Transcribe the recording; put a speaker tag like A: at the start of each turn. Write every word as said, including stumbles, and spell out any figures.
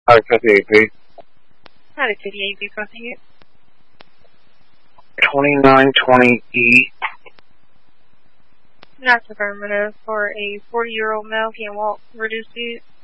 A: Hi, fifty A P.
B: Hi, fifty A P crossing it.
A: twenty-nine twenty E.
B: That's affirmative for a forty-year-old male can't walk, reduced it.